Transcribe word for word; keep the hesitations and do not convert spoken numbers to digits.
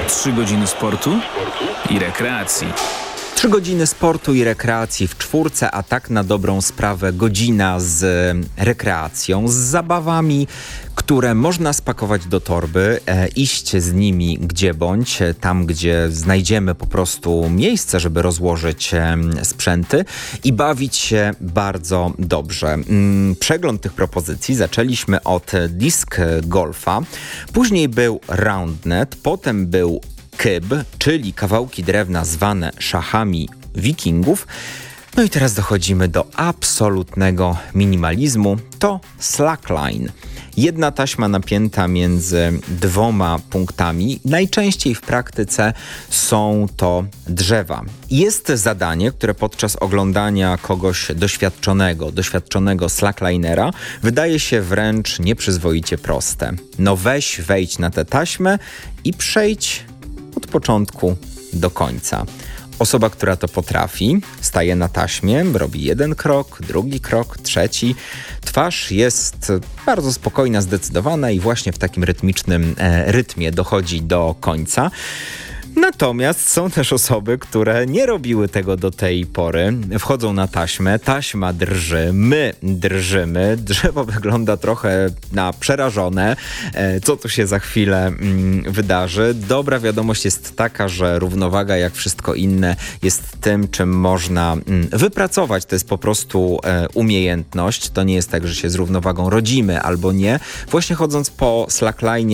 Trzy godziny sportu i rekreacji. Trzy godziny sportu i rekreacji w czwórce, a tak na dobrą sprawę godzina z rekreacją, z zabawami, które można spakować do torby, e, iść z nimi gdzie bądź, tam gdzie znajdziemy po prostu miejsce, żeby rozłożyć e, sprzęty i bawić się bardzo dobrze. Mm, przegląd tych propozycji zaczęliśmy od disc golfa, później był roundnet, potem był kyb, czyli kawałki drewna zwane szachami wikingów. No i teraz dochodzimy do absolutnego minimalizmu. To slackline. Jedna taśma napięta między dwoma punktami. Najczęściej w praktyce są to drzewa. Jest zadanie, które podczas oglądania kogoś doświadczonego, doświadczonego slacklinera wydaje się wręcz nieprzyzwoicie proste. No weź, wejdź na tę taśmę i przejdź od początku do końca. Osoba, która to potrafi, staje na taśmie, robi jeden krok, drugi krok, trzeci. Twarz jest bardzo spokojna, zdecydowana i właśnie w takim rytmicznym e, rytmie dochodzi do końca. Natomiast są też osoby, które nie robiły tego do tej pory. Wchodzą na taśmę, taśma drży, my drżymy, drzewo wygląda trochę na przerażone. Co tu się za chwilę mm, wydarzy? Dobra wiadomość jest taka, że równowaga, jak wszystko inne, jest tym, czym można mm, wypracować. To jest po prostu e, umiejętność. To nie jest tak, że się z równowagą rodzimy albo nie. Właśnie chodząc po slackline